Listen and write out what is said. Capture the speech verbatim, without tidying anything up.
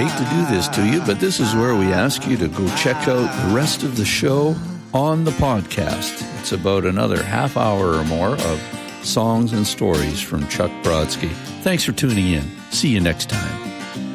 hate to do this to you, but this is where we ask you to go check out the rest of the show on the podcast. It's about another half hour or more of songs and stories from Chuck Brodsky. Thanks for tuning in. See you next time.